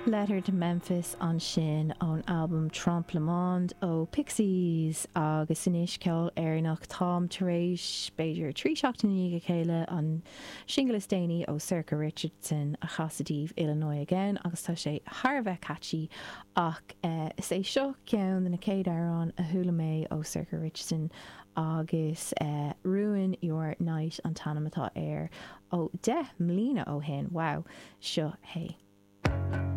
Letter to Memphis an sin ón album Trompe le Monde ó Pixies agus inis ceol éireannach Tom taréis beidir trí seachtaí go chéile an single is déine ó Circa Richardson a Chasadíh, Illinois again agus tá sé Tharbheith catchy ach is é seo ceann na céad árán a thula mé ó Circa Richardson agus Ruin Your Night an tanamatá air ó 10 mlíana ó hen. Wow, seo hey.